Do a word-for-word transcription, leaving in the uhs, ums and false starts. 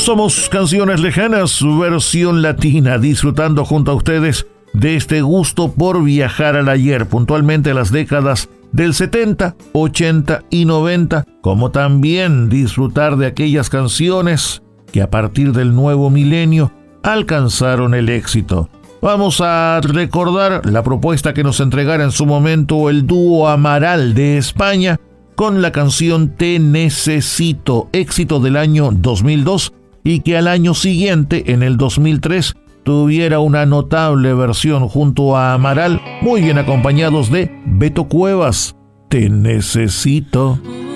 Somos Canciones Lejanas, su versión latina, disfrutando junto a ustedes de este gusto por viajar al ayer, puntualmente a las décadas del setenta, ochenta y noventa, como también disfrutar de aquellas canciones que a partir del nuevo milenio alcanzaron el éxito. Vamos a recordar la propuesta que nos entregara en su momento el dúo Amaral de España con la canción Te Necesito, éxito del año dos mil dos, y que al año siguiente, en el dos mil tres, tuviera una notable versión junto a Amaral, muy bien acompañados de Beto Cuevas. Te necesito.